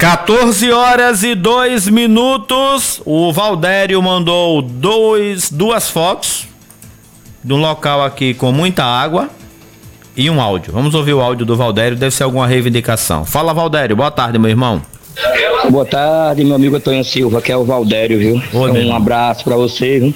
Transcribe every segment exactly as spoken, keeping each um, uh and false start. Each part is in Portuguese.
quatorze horas e dois minutos. O Valdério mandou dois, duas fotos de um local aqui com muita água e um áudio. Vamos ouvir o áudio do Valdério, deve ser alguma reivindicação. Fala, Valdério, boa tarde, meu irmão. Boa tarde, meu amigo Antônio Silva, que é o Valdério, viu? Oi, um meu abraço pra você, viu?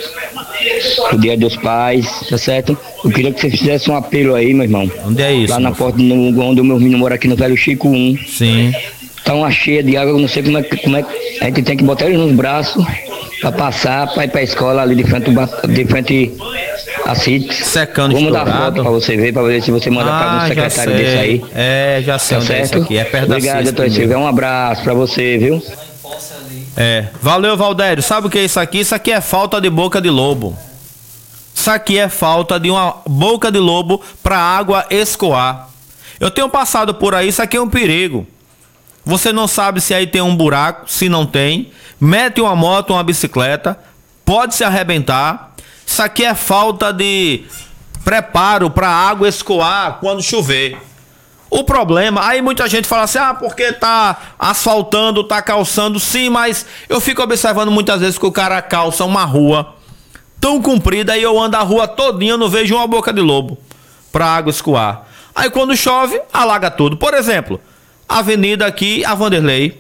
O Dia dos Pais, tá certo? Eu queria que você fizesse um apelo aí, meu irmão. Onde é isso? Lá na porta, no, onde o meu menino mora aqui no Velho Chico um. Sim. Tá uma cheia de água, eu não sei como é, como é que a gente tem que botar ele nos braços pra passar, pra ir pra escola ali de frente, de frente a sítio. Secando, Vamos estourado. dar foto pra você ver, pra ver se você manda ah, pra algum secretário já sei. desse aí. É, já sei Tá onde é isso certo? aqui, é perto Obrigado, da doutor Silva, um abraço pra você, viu? É, valeu, Valdério. Sabe o que é isso aqui? Isso aqui é falta de boca de lobo. Isso aqui é falta de uma boca de lobo pra água escoar. Eu tenho passado por aí, isso aqui é um perigo. Você não sabe se aí tem um buraco, se não tem. Mete uma moto, uma bicicleta, pode se arrebentar. Isso aqui é falta de preparo para a água escoar quando chover. O problema, aí muita gente fala assim, ah, porque tá asfaltando, tá calçando. Sim, mas eu fico observando muitas vezes que o cara calça uma rua tão comprida e eu ando a rua todinha, eu não vejo uma boca de lobo para a água escoar. Aí quando chove, alaga tudo. Por exemplo, a avenida aqui, a Vanderlei.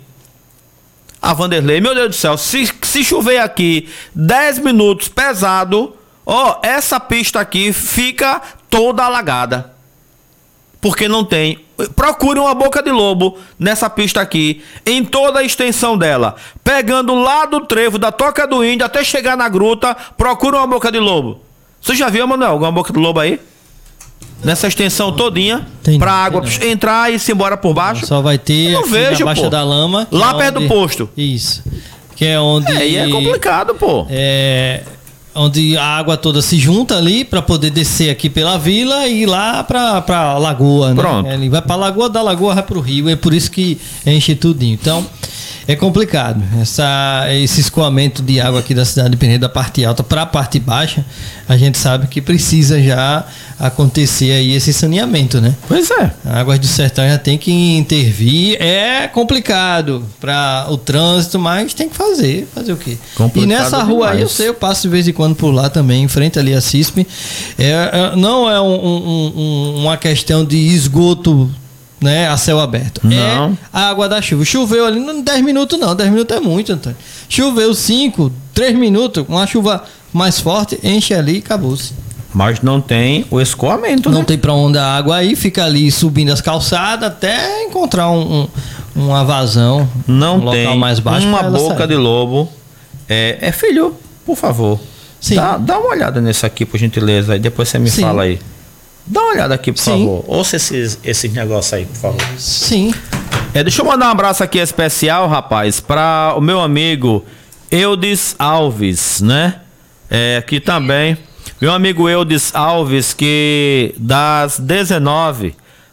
A Vanderlei, meu Deus do céu, se, se chover aqui dez minutos pesado, ó, essa pista aqui fica toda alagada. Porque não tem. Procure uma boca de lobo nessa pista aqui, em toda a extensão dela. Pegando lá do trevo da Toca do Índio até chegar na gruta, procure uma boca de lobo. Você já viu, Manuel, alguma boca de lobo aí? Nessa extensão todinha, tem, pra água tem entrar e se embora por baixo. Só vai ter não aqui vejo, na Baixa pô. da Lama. Lá é perto onde... do posto. Isso. Que é onde... É, e é complicado, pô. É... Onde a água toda se junta ali para poder descer aqui pela vila e ir lá pra, pra lagoa, né? Pronto. Ele vai pra lagoa, da lagoa vai pro rio. É por isso que enche tudinho. Então, é complicado. Essa, esse escoamento de água aqui da cidade de Penedo, da parte alta para a parte baixa, a gente sabe que precisa já acontecer aí esse saneamento, né? Pois é. A Águas do Sertão já tem que intervir. É complicado para o trânsito, mas tem que fazer. Fazer o quê? Complicado e nessa rua demais. aí, eu sei, eu passo de vez em quando por lá também, em frente ali a C I S P. É, é, não é um, um, um, uma questão de esgoto, né, a céu aberto. Não. É a água da chuva. Choveu ali, não dez minutos não, dez minutos é muito, Antônio. Choveu cinco, três minutos, uma chuva mais forte, enche ali e acabou-se. Mas não tem o escoamento, Não né? tem pra onde a água aí, fica ali subindo as calçadas até encontrar um, um, uma vazão. Não um tem local mais baixo uma pra ela boca sair. de lobo. É, é filho, por favor. Sim. Dá, dá uma olhada nesse aqui, por gentileza, aí depois você me Sim. fala aí. Dá uma olhada aqui, por Sim. favor. Ouça esses, esses negócios aí, por favor. Sim. É, deixa eu mandar um abraço aqui especial, rapaz, para o meu amigo Eudes Alves, né? É, aqui também. Meu amigo Eudes Alves, que das dezenove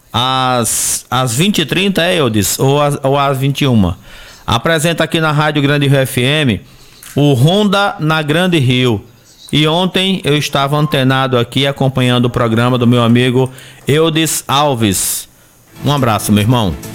às, às vinte e trinta, é, Eudes? Ou às, ou às vinte e uma. Apresenta aqui na Rádio Grande Rio F M o Ronda na Grande Rio. E ontem eu estava antenado aqui acompanhando o programa do meu amigo Eudes Alves. Um abraço, meu irmão.